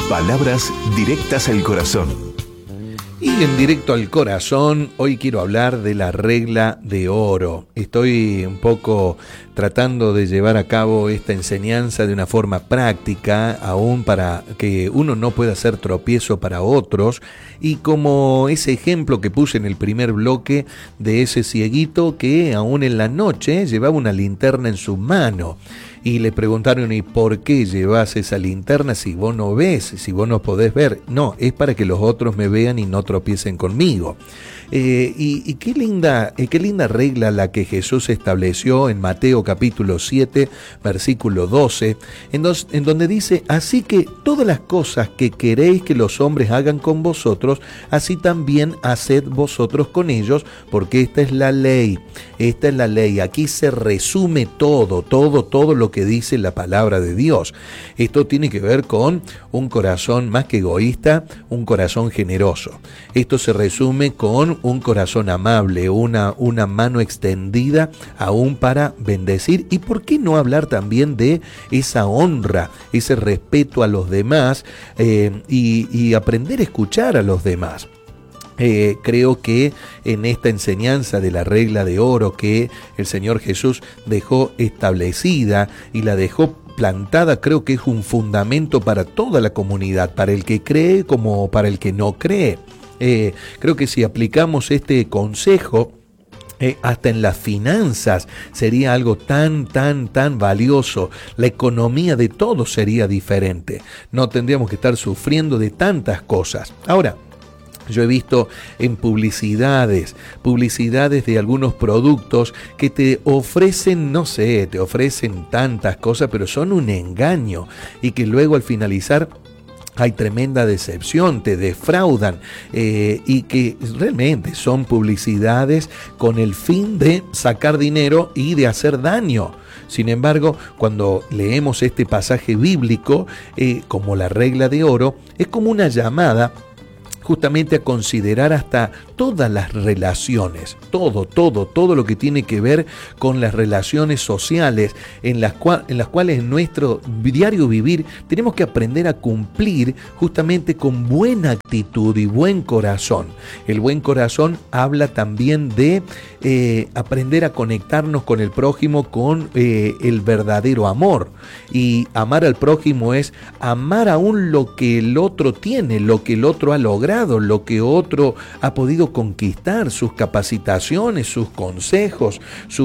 Palabras directas al corazón. Y en directo al corazón, hoy quiero hablar de la regla de oro. Estoy un poco tratando de llevar a cabo esta enseñanza de una forma práctica, aún para que uno no pueda ser tropiezo para otros. Y como ese ejemplo que puse en el primer bloque de ese cieguito que aún en la noche llevaba una linterna en su mano. Y le preguntaron, ¿y por qué llevas esa linterna si vos no ves, si vos no podés ver? No, es para que los otros me vean y no tropiecen conmigo. Y qué linda regla la que Jesús estableció en Mateo capítulo 7, versículo 12, en donde dice, así que todas las cosas que queréis que los hombres hagan con vosotros, así también haced vosotros con ellos, porque esta es la ley. Esta es la ley. Aquí se resume todo lo que dice la palabra de Dios. Esto tiene que ver con un corazón más que egoísta, un corazón generoso. Esto se resume con un corazón amable, una mano extendida aún para bendecir. Y por qué no hablar también de esa honra, ese respeto a los demás y aprender a escuchar a los demás. Creo que en esta enseñanza de la regla de oro que el Señor Jesús dejó establecida y la dejó plantada, creo que es un fundamento para toda la comunidad, para el que cree como para el que no cree. Creo que si aplicamos este consejo, hasta en las finanzas sería algo tan valioso. La economía de todos sería diferente. No tendríamos que estar sufriendo de tantas cosas. Ahora, yo he visto en publicidades de algunos productos que te ofrecen, te ofrecen tantas cosas, pero son un engaño y que luego al finalizar hay tremenda decepción, te defraudan y que realmente son publicidades con el fin de sacar dinero y de hacer daño. Sin embargo, cuando leemos este pasaje bíblico, como la regla de oro, es como una llamada justamente a considerar hasta todas las relaciones, todo lo que tiene que ver con las relaciones sociales en las cuales en nuestro diario vivir tenemos que aprender a cumplir justamente con buena actitud y buen corazón. El buen corazón habla también de aprender a conectarnos con el prójimo con el verdadero amor. Y amar al prójimo es amar aún lo que el otro tiene, lo que el otro ha logrado, lo que otro ha podido conquistar, sus capacitaciones, sus consejos,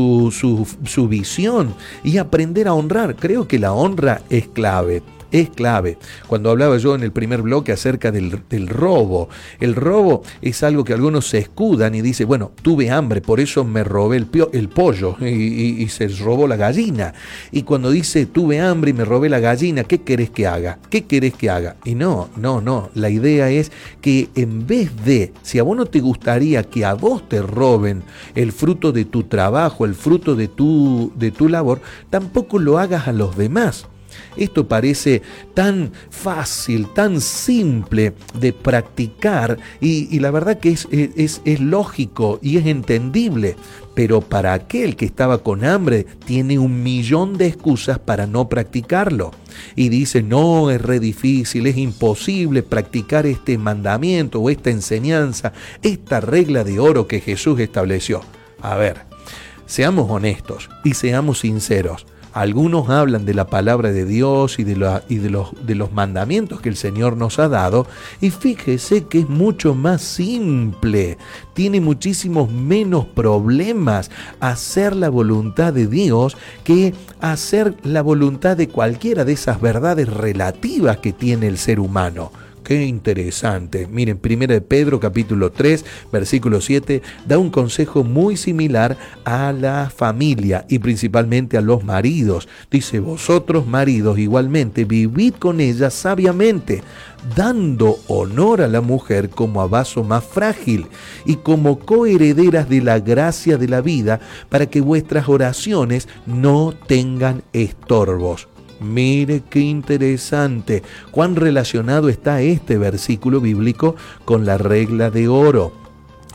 su visión, y aprender a honrar. Creo que la honra es clave. Es clave. Cuando hablaba yo en el primer bloque acerca del robo, el robo es algo que algunos se escudan y dicen, bueno, tuve hambre, por eso me robé el pollo y se robó la gallina. Y cuando dice, tuve hambre y me robé la gallina, ¿qué querés que haga? ¿Qué querés que haga? Y no. La idea es que en vez de, si a vos no te gustaría que a vos te roben el fruto de tu trabajo, el fruto de tu labor, tampoco lo hagas a los demás. Esto parece tan fácil, tan simple de practicar y la verdad que es lógico y es entendible, pero para aquel que estaba con hambre tiene 1.000.000 de excusas para no practicarlo y dice, no, es re difícil, es imposible practicar este mandamiento o esta enseñanza, esta regla de oro que Jesús estableció. A ver, seamos honestos y seamos sinceros. Algunos hablan de la palabra de Dios y de los mandamientos que el Señor nos ha dado, y fíjese que es mucho más simple, tiene muchísimos menos problemas hacer la voluntad de Dios que hacer la voluntad de cualquiera de esas verdades relativas que tiene el ser humano. Qué interesante. Miren, 1 Pedro capítulo 3, versículo 7, da un consejo muy similar a la familia y principalmente a los maridos. Dice, vosotros maridos igualmente vivid con ella sabiamente, dando honor a la mujer como a vaso más frágil y como coherederas de la gracia de la vida, para que vuestras oraciones no tengan estorbos. Mire qué interesante, cuán relacionado está este versículo bíblico con la regla de oro.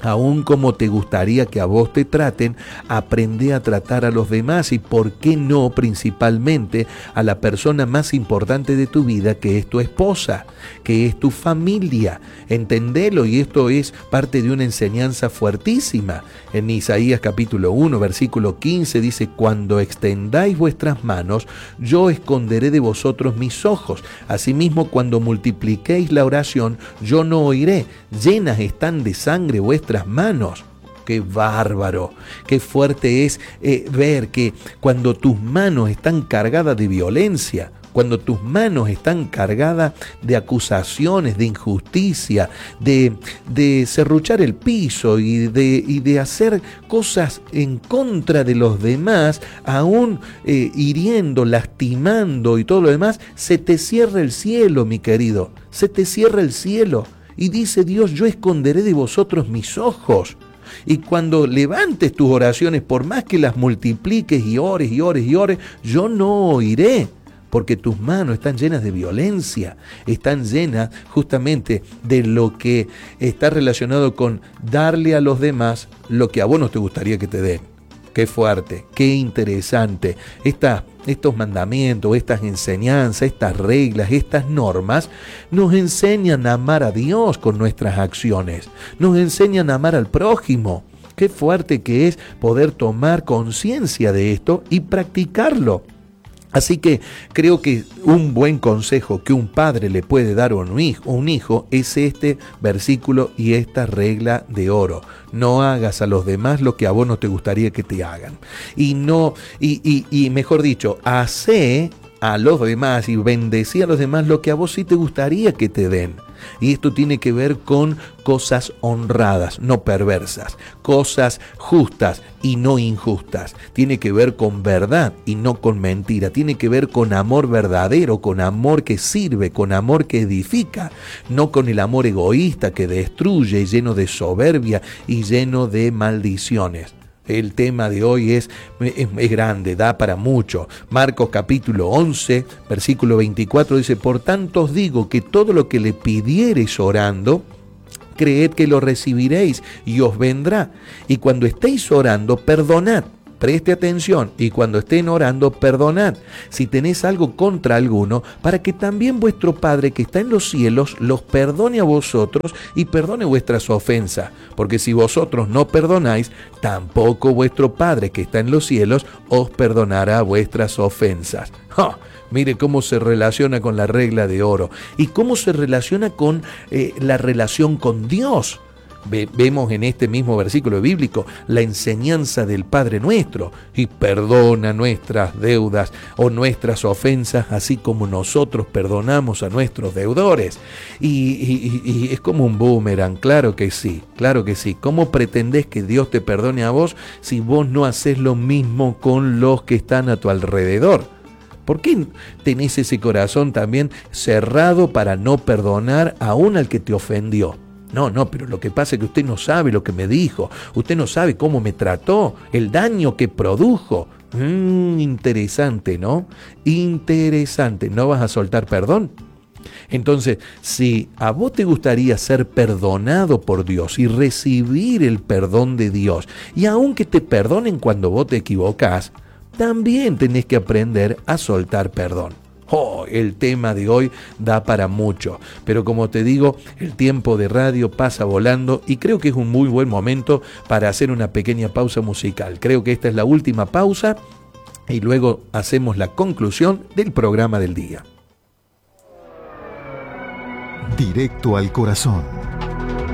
Aún como te gustaría que a vos te traten, aprende a tratar a los demás y, ¿por qué no, principalmente a la persona más importante de tu vida, que es tu esposa, que es tu familia? Entendelo, y esto es parte de una enseñanza fuertísima. En Isaías capítulo 1, versículo 15 dice: cuando extendáis vuestras manos, yo esconderé de vosotros mis ojos. Asimismo, cuando multipliquéis la oración, yo no oiré. Llenas están de sangre vuestras manos. Qué bárbaro, qué fuerte es ver que cuando tus manos están cargadas de violencia, cuando tus manos están cargadas de acusaciones, de injusticia, de serruchar el piso y de hacer cosas en contra de los demás, aún hiriendo, lastimando y todo lo demás, se te cierra el cielo, mi querido, se te cierra el cielo. Y dice Dios: yo esconderé de vosotros mis ojos. Y cuando levantes tus oraciones, por más que las multipliques y ores y ores y ores, yo no oiré, porque tus manos están llenas de violencia, están llenas justamente de lo que está relacionado con darle a los demás lo que a vos no te gustaría que te den. Qué fuerte, qué interesante. Estos mandamientos, estas enseñanzas, estas reglas, estas normas nos enseñan a amar a Dios con nuestras acciones, nos enseñan a amar al prójimo. Qué fuerte que es poder tomar conciencia de esto y practicarlo. Así que creo que un buen consejo que un padre le puede dar a un hijo es este versículo y esta regla de oro: no hagas a los demás lo que a vos no te gustaría que te hagan. Y mejor dicho, hacé a los demás y bendecí a los demás lo que a vos sí te gustaría que te den. Y esto tiene que ver con cosas honradas, no perversas, cosas justas y no injustas. Tiene que ver con verdad y no con mentira. Tiene que ver con amor verdadero, con amor que sirve, con amor que edifica, no con el amor egoísta que destruye, lleno de soberbia y lleno de maldiciones. El tema de hoy es grande, da para mucho. Marcos capítulo 11, versículo 24 dice: por tanto os digo que todo lo que le pidiereis orando, creed que lo recibiréis y os vendrá. Y cuando estéis orando, perdonad. Preste atención, y cuando estén orando, perdonad si tenéis algo contra alguno, para que también vuestro Padre que está en los cielos los perdone a vosotros y perdone vuestras ofensas. Porque si vosotros no perdonáis, tampoco vuestro Padre que está en los cielos os perdonará vuestras ofensas. ¡Oh! Mire cómo se relaciona con la regla de oro y cómo se relaciona con la relación con Dios. Vemos en este mismo versículo bíblico la enseñanza del Padre Nuestro: y perdona nuestras deudas o nuestras ofensas, así como nosotros perdonamos a nuestros deudores. Y es como un boomerang, claro que sí, claro que sí. ¿Cómo pretendés que Dios te perdone a vos si vos no haces lo mismo con los que están a tu alrededor? ¿Por qué tenés ese corazón también cerrado para no perdonar aún al que te ofendió? No, pero lo que pasa es que usted no sabe lo que me dijo, usted no sabe cómo me trató, el daño que produjo. Interesante, ¿no? Interesante. ¿No vas a soltar perdón? Entonces, si a vos te gustaría ser perdonado por Dios y recibir el perdón de Dios, y aunque te perdonen cuando vos te equivocás, también tenés que aprender a soltar perdón. El tema de hoy da para mucho, pero como te digo, el tiempo de radio pasa volando y creo que es un muy buen momento para hacer una pequeña pausa musical. Creo que esta es la última pausa y luego hacemos la conclusión del programa del día. Directo al corazón.